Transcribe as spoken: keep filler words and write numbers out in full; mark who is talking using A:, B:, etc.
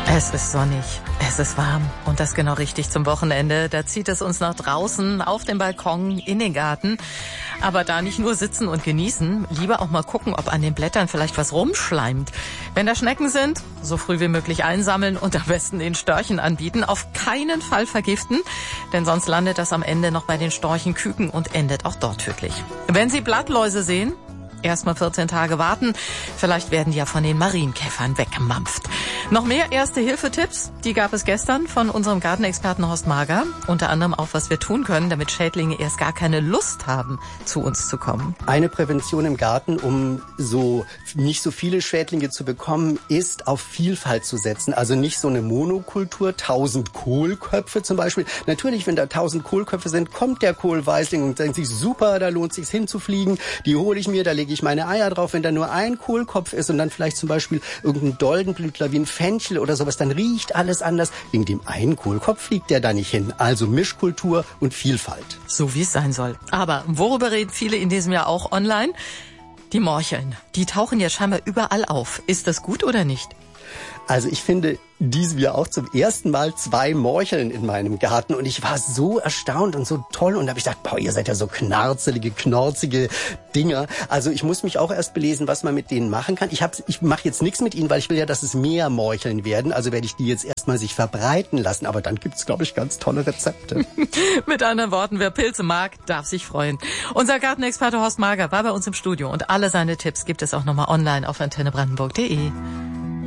A: Es ist sonnig, es ist warm und das genau richtig zum Wochenende. Da zieht es uns nach draußen, auf den Balkon, in den Garten. Aber da nicht nur sitzen und genießen, lieber auch mal gucken, ob an den Blättern vielleicht was rumschleimt. Wenn da Schnecken sind, so früh wie möglich einsammeln und am besten den Störchen anbieten. Auf keinen Fall vergiften, denn sonst landet das am Ende noch bei den Storchen, Küken und endet auch dort tödlich. Wenn Sie Blattläuse sehen, erstmal vierzehn Tage warten. Vielleicht werden die ja von den Marienkäfern weggemampft. Noch mehr Erste-Hilfe-Tipps, die gab es gestern von unserem Gartenexperten Horst Mager. Unter anderem auch, was wir tun können, damit Schädlinge erst gar keine Lust haben, zu uns zu kommen.
B: Eine Prävention im Garten, um so nicht so viele Schädlinge zu bekommen, ist auf Vielfalt zu setzen. Also nicht so eine Monokultur, tausend Kohlköpfe zum Beispiel. Natürlich, wenn da tausend Kohlköpfe sind, kommt der Kohlweißling und denkt sich, super, da lohnt es sich hinzufliegen. Die hole ich mir, da lege ich meine Eier drauf. Wenn da nur ein Kohlkopf ist und dann vielleicht zum Beispiel irgendein Doldenblütler wie ein Fenchel oder sowas, dann riecht alles anders. Wegen dem einen Kohlkopf fliegt der da nicht hin. Also Mischkultur und Vielfalt.
A: So wie es sein soll. Aber worüber reden viele in diesem Jahr auch online? Die Morcheln. Die tauchen ja scheinbar überall auf. Ist das gut oder nicht?
B: Also ich finde diesem Jahr auch zum ersten Mal zwei Morcheln in meinem Garten und ich war so erstaunt und so toll und da habe ich gedacht, boah, ihr seid ja so knarzelige, knorzige Dinger. Also ich muss mich auch erst belesen, was man mit denen machen kann. Ich hab, ich mache jetzt nichts mit ihnen, weil ich will ja, dass es mehr Morcheln werden. Also werde ich die jetzt erstmal sich verbreiten lassen. Aber dann gibt's, glaube ich, ganz tolle Rezepte.
A: Mit anderen Worten, wer Pilze mag, darf sich freuen. Unser Gartenexperte Horst Mager war bei uns im Studio und alle seine Tipps gibt es auch nochmal online auf antenne brandenburg punkt de.